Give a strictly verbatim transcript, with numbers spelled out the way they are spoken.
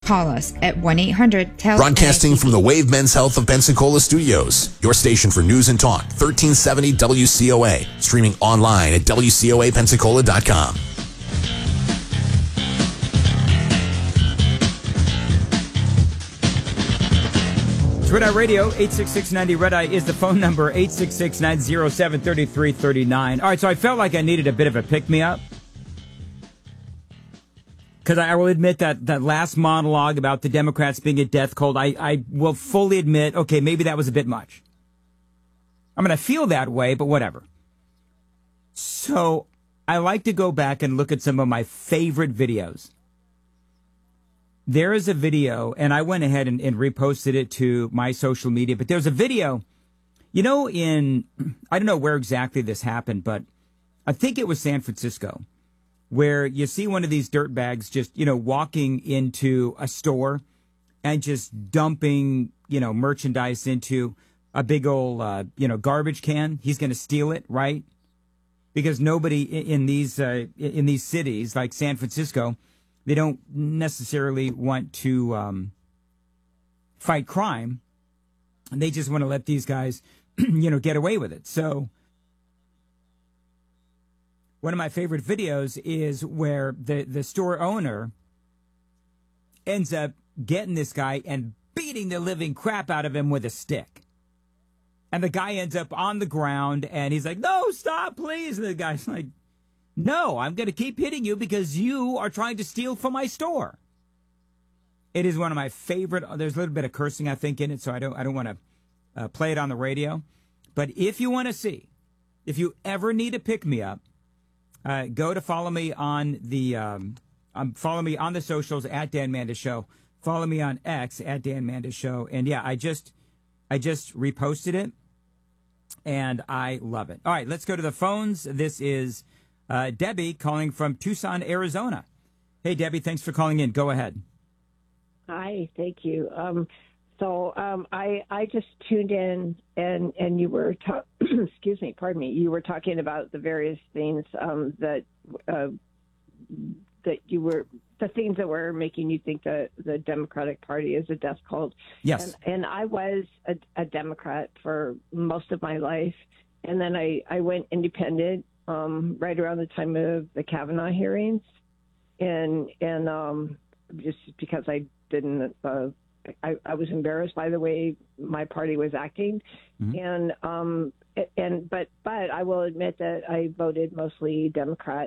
Call us at one eight hundred tell Broadcasting from the Wave Men's Health of Pensacola Studios, your station for news and talk, thirteen seventy W C O A. Streaming online at W C O A Pensacola dot com. Red Eye Radio, eight six six ninety Red Eye is the phone number, eight six six nine zero seven three three three nine. All right, so I felt like I needed a bit of a pick-me-up. Because I will admit that that last monologue about the Democrats being a death cult, I, I will fully admit, okay, maybe that was a bit much. I mean, I feel that way, but whatever. So I like to go back and look at some of my favorite videos. There is a video, and I went ahead and, and reposted it to my social media, but there's a video, you know, in, I don't know where exactly this happened, but I think it was San Francisco, where you see one of these dirtbags just, you know, walking into a store and just dumping, you know, merchandise into a big old, uh, you know, garbage can. He's going to steal it, right? Because nobody in these uh, in these cities like San Francisco, they don't necessarily want to um, fight crime. And they just want to let these guys, you know, get away with it. So one of my favorite videos is where the, the store owner ends up getting this guy and beating the living crap out of him with a stick. And the guy ends up on the ground, and he's like, no, stop, please. And the guy's like, no, I'm going to keep hitting you because you are trying to steal from my store. It is one of my favorite. There's a little bit of cursing, I think, in it, so I don't, I don't want to uh, play it on the radio. But if you want to see, if you ever need a pick-me-up, Uh, go to follow me on the um, um, follow me on the socials at Dan Mandis Show. Follow me on X at Dan Mandis Show. And yeah, I just I just reposted it, and I love it. All right, let's go to the phones. This is uh, Debbie calling from Tucson, Arizona. Hey, Debbie, thanks for calling in. Go ahead. Hi, thank you. Um, so um, I I just tuned in, and and you were ta- excuse me, pardon me. You were talking about the various things um, that uh, that you were the things that were making you think that the Democratic Party is a death cult. Yes, and, and I was a, a Democrat for most of my life, and then I I went independent um, right around the time of the Kavanaugh hearings, and and um, just because I didn't. Uh, I, I was embarrassed by the way my party was acting, mm-hmm. and um, and but but I will admit that I voted mostly Democrat